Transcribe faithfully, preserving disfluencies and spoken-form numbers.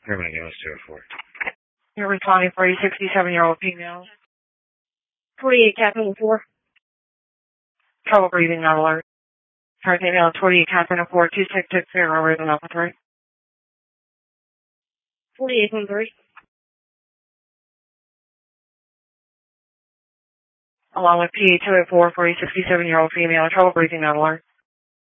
Herman Gillis two oh four. You're responding for a sixty-seven-year-old female. forty-eight Captain four. Trouble breathing, not alert. Current female forty-eight Captain four, two six six zero, raising up with three. forty-eight one three. Along with P two oh four for a sixty-seven-year-old female, trouble breathing, not alert.